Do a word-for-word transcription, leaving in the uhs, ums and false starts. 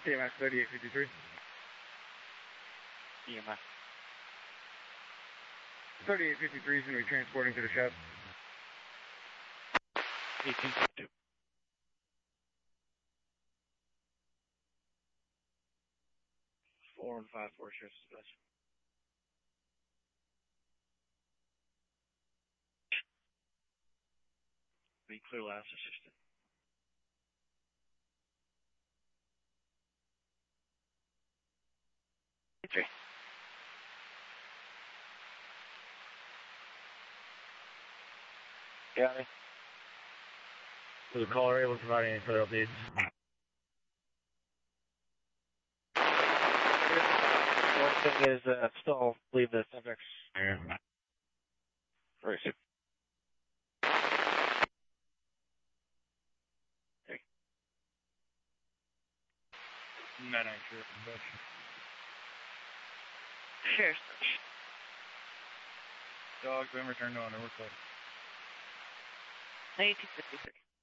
E M S thirty-eight fifty-three. E M S. thirty-eight fifty-three is going to be transporting to the shop. eighteen fifty-two. Four and five, four shifts, dispatch. Be clear last assistant. Three. Got it. Was the caller able to provide any further updates? One thing is, uh, still leave the subjects. Yeah. Very soon. Okay. Not sure, but... Cheers. Dog's been returned on, we're close. eighteen fifty-three.